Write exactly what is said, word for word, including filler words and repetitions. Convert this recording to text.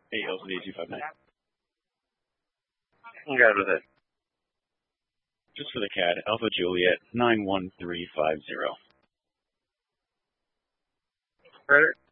Hey, L C D two five nine. Got it with it. Just for the C A D, Alpha Juliet nine one three five zero. Right.